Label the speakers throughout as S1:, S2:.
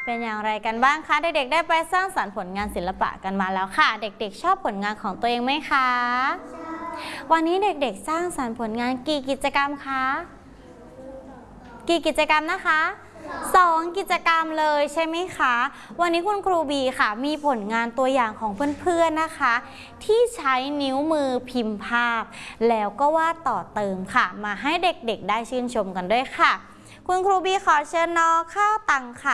S1: เป็นอย่างไรกันบ้างคะเด็กๆได้ไปสร้างสรรค์ผลงานศิลปะกันมาแล้วค่ะเด็กๆชอบผลงานของตัวเองไหมคะวันนี้เด็กๆสร้างสรรค์ผลงานกี่กิจกรรมคะกี่กิจกรรมนะคะ2 กิจกรรมเลยใช่ไหมคะวันนี้คุณครูบีค่ะมีผลงานตัวอย่างของเพื่อนๆนะคะที่ใช้นิ้วมือพิมพ์ภาพแล้วก็วาดต่อเติมค่ะมาให้เด็กๆได้ชื่นชมกันด้วยค่ะคุณครูบีขอเชิญน้องข้าวตังค่ะ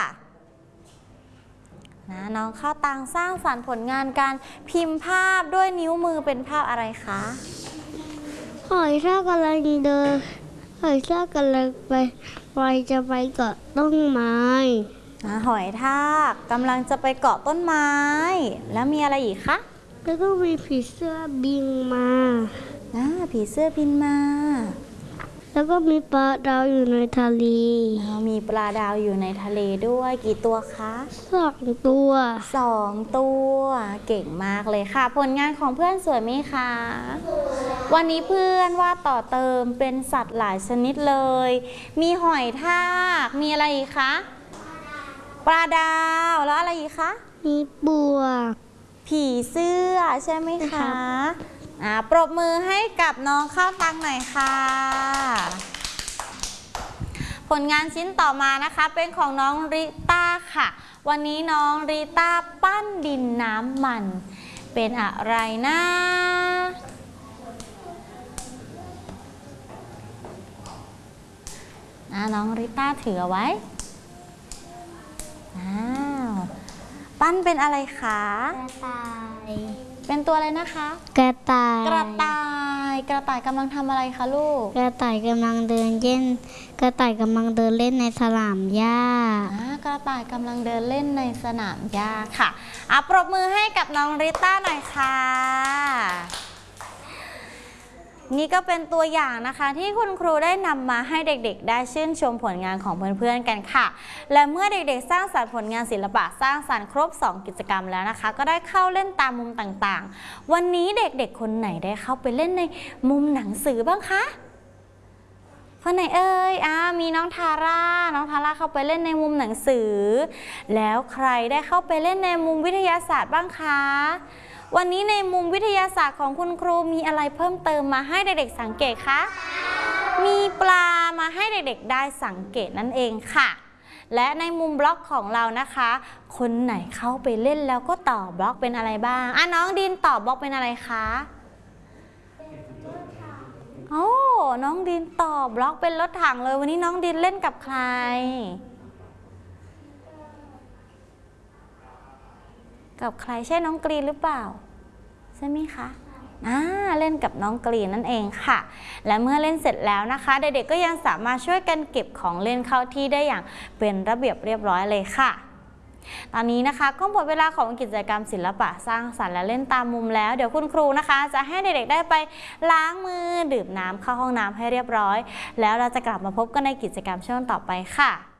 S1: น้องข้าวตังสร้างสรรค์ผลงานการพิมพ์ภาพด้วยนิ้วมือเป็นภาพอะไรคะ
S2: หอยทากกำลังเดินหอยทากกำลังจะไปเกาะต้นไม้
S1: หอยทากกำลังจะไปเกาะต้นไม้แล้วมีอะไรอีกคะ
S2: แล้วก็มีผีเสื้อบินมา
S1: ผีเสื้อบินมา
S2: แล้วก็มีปลาดาวอยู่ในทะเล
S1: มีปลาดาวอยู่ในทะเลด้วยกี่ตัวคะ
S2: 2 ตัว
S1: 2 ตัวเก่งมากเลยค่ะผลงานของเพื่อนสวยไหมคะวันนี้เพื่อนวาดต่อเติมเป็นสัตว์หลายชนิดเลยมีหอยทากมีอะไรอีกคะปลาดาวแล้วอะไรอีกคะ
S2: มีบวก
S1: ผีเสื้อใช่ไหมคะปรบมือให้กับน้องข้าวตังหน่อยค่ะผลงานชิ้นต่อมานะคะเป็นของน้องริต้าค่ะวันนี้น้องริต้าปั้นดินน้ำมันเป็นอะไรนะน้องริต้าถือเอาไว้ปั้นเป็นอะไรคะ
S2: กระต่าย
S1: เป็นตัวอะไรนะคะ
S2: กระต่าย
S1: กระต่ายกำลังทำอะไรคะลูก
S2: กระต่ายกำลังเดินเล่นกระต่ายกำลังเดินเล่นในสนามหญ้
S1: ากระต่ายกำลังเดินเล่นในสนามหญ้าค่ะปรบมือให้กับน้องริต้าหน่อยค่ะนี่ก็เป็นตัวอย่างนะคะที่คุณครูได้นำมาให้เด็กๆได้ชื่นชมผลงานของเพื่อนๆกันค่ะและเมื่อเด็กๆสร้างสรรค์ผลงานศิลปะสร้างสรรค์ครบ2 กิจกรรมแล้วนะคะก็ได้เข้าเล่นตามมุมต่างๆวันนี้เด็กๆคนไหนได้เข้าไปเล่นในมุมหนังสือบ้างคะคนไหนเอ่ยมีน้องทาร่าเข้าไปเล่นในมุมหนังสือแล้วใครได้เข้าไปเล่นในมุมวิทยาศาสตร์บ้างคะวันนี้ในมุมวิทยาศาสตร์ของคุณครูมีอะไรเพิ่มเติมมาให้เด็กๆสังเกตคะมีปลามาให้เด็กๆได้สังเกตนั่นเองค่ะและในมุมบล็อกของเรานะคะคนไหนเข้าไปเล่นแล้วก็ต่อบล็อกเป็นอะไรบ้างน้องดินต่อบล็อกเป็นอะไรคะน้องดินต่อบล็อกเป็นรถถังเลยวันนี้น้องดินเล่นกับใครใช่น้องกรีนหรือเปล่าใช่ไหมคะเล่นกับน้องกรีนนั่นเองค่ะและเมื่อเล่นเสร็จแล้วนะคะเด็กๆก็ยังสามารถช่วยกันเก็บของเล่นเข้าที่ได้อย่างเป็นระเบียบเรียบร้อยเลยค่ะตอนนี้นะคะก็หมดเวลาของกิจกรรมศิลปะสร้างสรรค์และเล่นตามมุมแล้วเดี๋ยวคุณครูนะคะจะให้เด็กๆได้ไปล้างมือดื่มน้ำเข้าห้องน้ำให้เรียบร้อยแล้วเราจะกลับมาพบกันในกิจกรรมช่วงต่อไปค่ะ